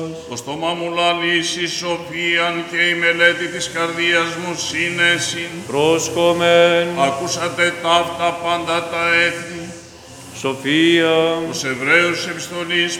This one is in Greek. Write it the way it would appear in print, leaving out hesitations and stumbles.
Το στόμα μου λαλήσει σοφίαν και η μελέτη της καρδίας μου σύνεσιν. Πρόσκομεν, Ακούσατε ταύτα πάντα τα έθνη. σοφία, Τους Εβραίους επιστολής